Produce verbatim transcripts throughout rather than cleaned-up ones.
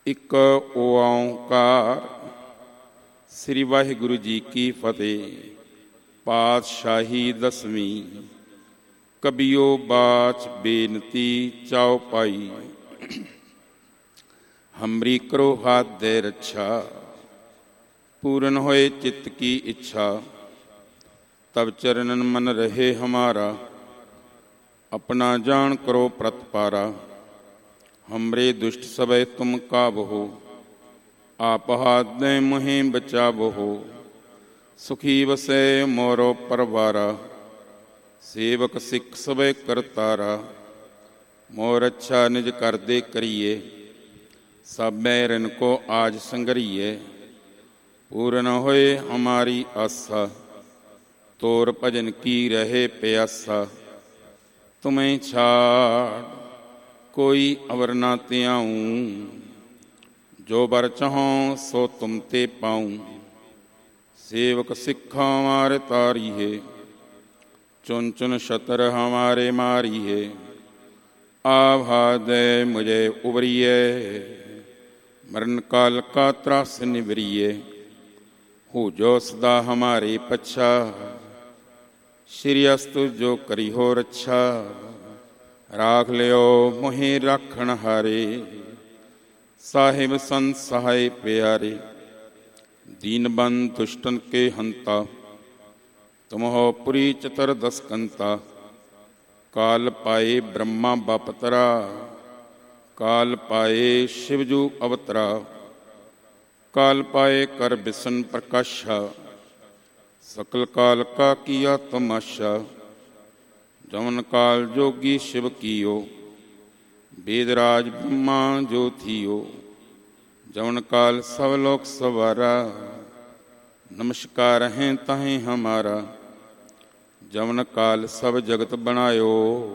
ਇੱਕ ਓਂਕਾਰ। ਸ੍ਰੀ ਵਾਹਿਗੁਰੂ ਜੀ ਕੀ ਫਤਿਹ। ਪਾਤਸ਼ਾਹੀ ਦਸਵੀਂ। ਕਬੀਓ ਬਾਚ ਬੇਨਤੀ ਚਾਉ ਪਾਈ। ਹਮਰੀ ਕਰੋ ਹਾਥ ਦੇ ਰੱਛਾ, ਪੂਰਨ ਹੋਏ ਚਿੱਤ ਕੀ ਇੱਛਾ। ਤਬ ਚਰਨਨ ਮਨ ਰਹੇ ਹਮਾਰਾ, अपना जान करो प्रतपारा। हमरे दुष्ट सबे तुम काबहो, आप हाथ दे मुहे बचाबहो। सुखी बसे मोरो परवारा, सेवक सिख सबे करतारा। मोर अच्छा निज कर दे करिए, सब बैरन को आज संगरिए। पूर्ण होए हमारी आशा, तोर भजन की रहे प्यासा। तुम्हें छाड़ कोई अवर ना त्याऊँ, जो बर चाहों सो तुम ते पाऊँ। सेवक सिखा हमारे तारी है, चुन चुन शतर हमारे मारी है। आभा दे मुझे उबरिए, मरण काल का त्रास निवरिए। हो जो सदा हमारे पच्छा, श्री अस्तु जो करी हो रच्छा। राख लियो मोहे राखण हारे, साहिब संत सहाय प्यारे। दीन बंद दुष्टन के हंता, तुम हो पुरी चतुर्दश कंता। काल पाए ब्रह्मा बापतरा, काल पाए शिवजू अवतरा। काल पाए कर बिसन प्रकाशा, सकल काल का किया तमाशा। जमन काल जोगी शिव कियो, वेदराज ब्रह्मा जो थियो। जमन काल सब लोक सवारा, नमस्कार हैं तहें हमारा। जमन काल सब जगत बनायो,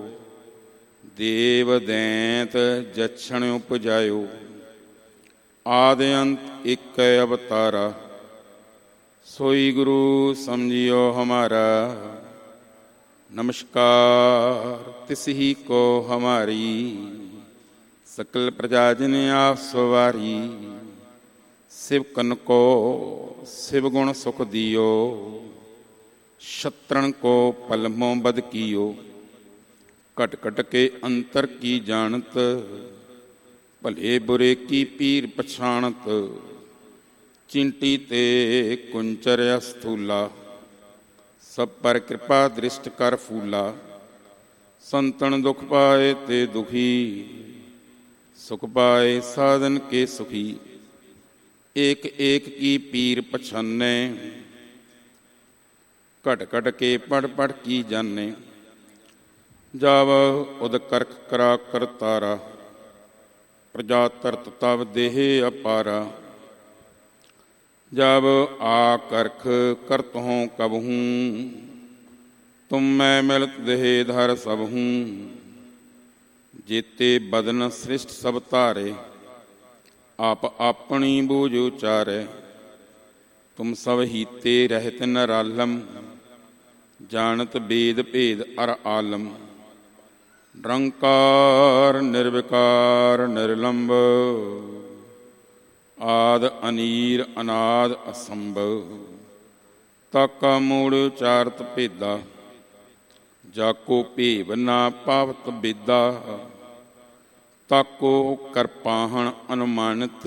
देव दैंत जक्षण उपजायो। आदि अंत एक अवतारा, सोई गुरु समझियो हमारा। नमस्कार तिस ही को हमारी, सकल प्रजा जिन आप सवारी। शिव कन को शिव गुण सुख दियो, शत्रुन को पलमों बद कियो। कट कट के अंतर की जानत, भले बुरे की पीर पछाणत। चिंटी ते कुंचर स्थूला, सब पर कृपा दृष्ट कर फूला। संतन दुख पाए ते दुखी, सुख पाए साधन के सुखी। एक एक की पीर पछाने, घट घट के पढ़ पढ़ की जाने। जाव उद करख करा करतारा, प्रजा तरत तब देहे अपारा। जब आ करख करत हों कबहूँ, तुम मैं मिलत देह धर सब हूँ। जेते बदन सृष्ट सब तारे, आप अपनी बूझ उचारे। तुम सब हीते रहत नरालम, जानत वेद भेद अर आलम। निरंकार निर्विकार निर्लंब, आद अनीर अनाद असंभव। ताका मूड़ उचारत भेदा, जाको भेव ना पावत बेदा। ताको करपाहन अनुमानित,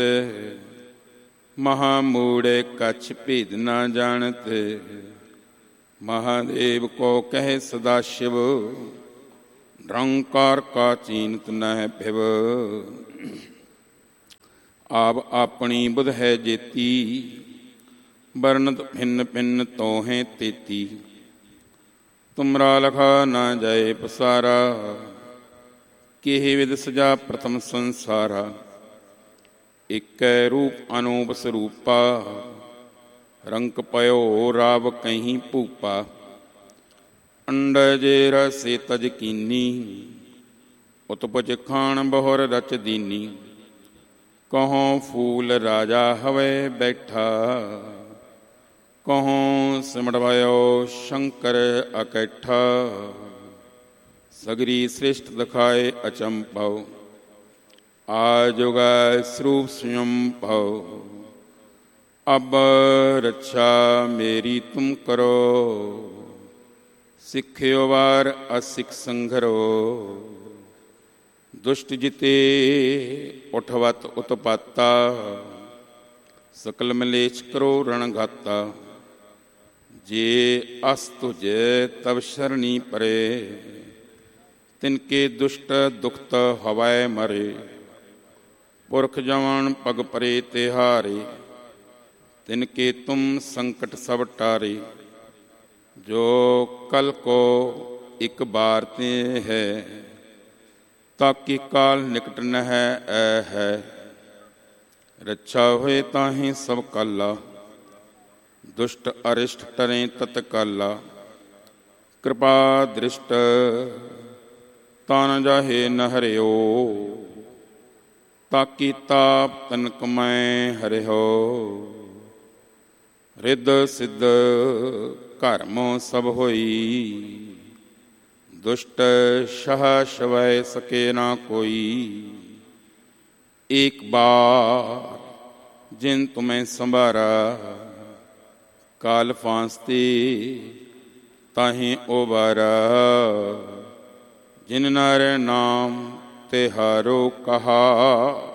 महामूड़े कछ भेद ना जानत। महादेव को कह सदा शिव, निरंकार का चीनत न भिव। आप अपनी बुध है जेती, वर्णत भिन्न भिन्न तो हैं तेती। तुमरा लखा न जाए पसारा, केह विद सजा प्रथम संसारा। एक रूप अनूप स्वरूपा, रंक पयो राव कहीं भूपा। अंडजे रसे तज कीनी, उत्पज खान बहुर रच दीनी। कहों फूल राजा हवे बैठा, कहों सिमटवायो शंकर अकैठा। सगरी श्रेष्ठ दिखाए अचंपव, आजुगै स्वरूप स्वयं भव। अब रक्षा मेरी तुम करो, सिख्यो वार असिख संघरो। दुष्ट जिते उठवत उत्पाता, सकल मलेच करो रणघाता। जे अस तुझे तब शरणी परे, तिनके दुष्ट दुखत हवै मरे। पुरख जवान पग परे तिहारे, तिनके तुम संकट सब टारे। जो कल को एक बार ते है, ताकि काल निकट न है ऐ है। रक्षा होए ताहि सब काला, दुष्ट अरिष्ट टरें तत्काला। कृपा दृष्ट तान जाहे न हरियो, ताकि ताप तनक मैं हरिहो। रिद सिद्ध कर्म सब होई, दुष्ट शह शवै सके ना कोई। एक बार जिन तुम्हें संभारा, काल फांसते ताहि ओबारा। जिन नारे नाम तिहारो कहा,